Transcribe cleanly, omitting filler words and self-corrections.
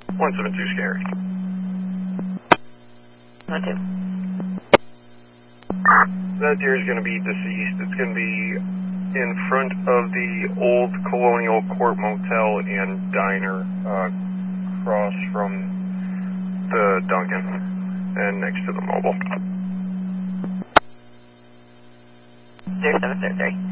172 scary. 1-2. That deer is going to be deceased. It's going to be in front of the old Colonial Court Motel and Diner, across from the Duncan and next to the Mobile. 0733.